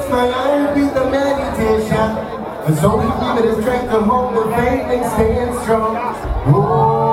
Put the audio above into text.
my iron be the meditation. And so we give it a strength to hold the faith and stand strong. Whoa.